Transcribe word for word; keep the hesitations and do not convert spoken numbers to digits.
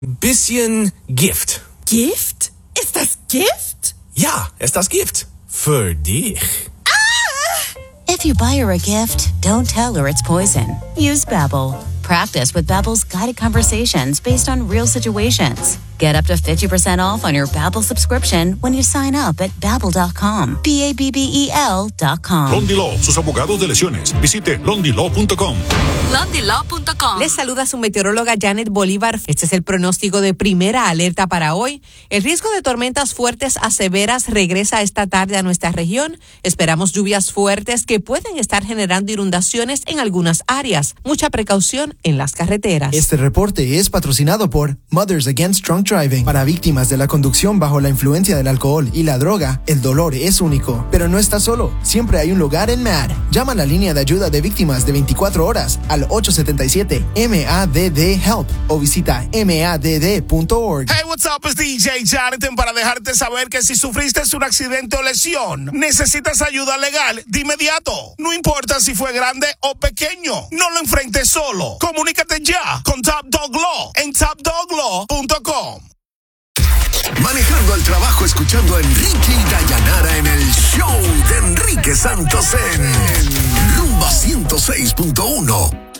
bisschen Gift. Gift? Ist das Gift? Ja, ist das Gift. Für dich. If you buy her a gift, don't tell her it's poison. Use Babbel. Practice with Babbel's guided conversations based on real situations. Get up to fifty percent off on your Babbel subscription when you sign up at babbel dot com. B A B B E L dot com. Londi Law, sus abogados de lesiones. Visite londi law punto com. londi law punto com. Les saluda su meteoróloga Janet Bolívar. Este es el pronóstico de primera alerta para hoy. El riesgo de tormentas fuertes a severas regresa esta tarde a nuestra región. Esperamos lluvias fuertes que pueden estar generando inundaciones en algunas áreas. Mucha precaución en las carreteras. Este reporte es patrocinado por Mothers Against Drunk Driving. Para víctimas de la conducción bajo la influencia del alcohol y la droga, el dolor es único. Pero no estás solo. Siempre hay un lugar en M A D. Llama a la línea de ayuda de víctimas de veinticuatro horas al ocho siete siete M A D D HELP o visita M A D D punto org. Hey, what's up? Es D J Jonathan para dejarte saber que si sufriste un accidente o lesión, necesitas ayuda legal de inmediato. No importa si fue grande o pequeño. No lo enfrentes solo. Comunícate ya con Top Dog Law en top dog law punto com. Manejando al trabajo, escuchando a Enrique y Dayanara en el show de Enrique Santos en Rumba ciento seis punto uno.